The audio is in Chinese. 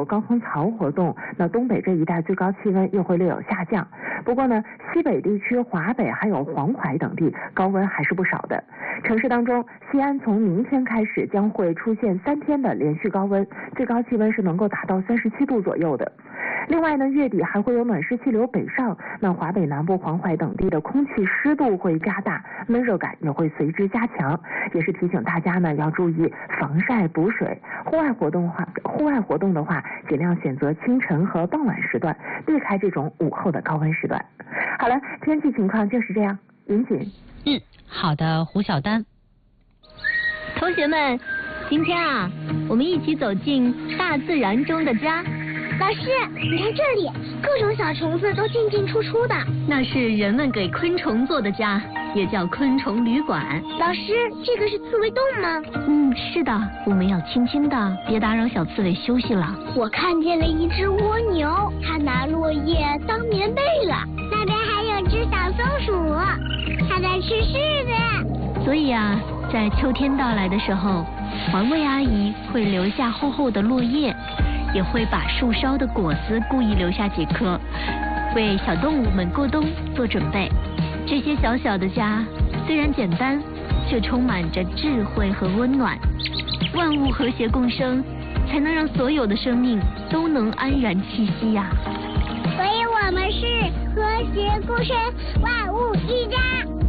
有高空槽活动，那东北这一带最高气温又会略有下降。不过呢，西北地区、华北还有黄淮等地高温还是不少的。城市当中，西安从明天开始将会出现3天的连续高温，最高气温是能够达到37度左右的。另外呢，月底还会有暖湿气流北上，那华北南部、黄淮等地的空气湿度会加大，闷热感也会随之加强，也是提醒大家呢要注意防晒补水。户外活动的话，尽量选择清晨和傍晚时段，避开这种午后的高温时段。好了，天气情况就是这样。云锦。 好的，胡晓丹。 同学们，今天啊，我们一起走进大自然中的家。 老师，你看这里，各种小虫子都进进出出的。 那是人们给昆虫做的家，也叫昆虫旅馆。 老师，这个是刺猬洞吗？ 是的，我们要轻轻的，别打扰小刺猬休息了。 我看见了一只蜗牛，它拿落叶当棉被了。那边还有只小松鼠，它在吃柿子。 所以啊，在秋天到来的时候，环卫阿姨会留下厚厚的落叶，也会把树梢的果子故意留下几颗，为小动物们过冬做准备。这些小小的家虽然简单，却充满着智慧和温暖。万物和谐共生，才能让所有的生命都能安然栖息呀。 所以我们是和谐共生，万物一家。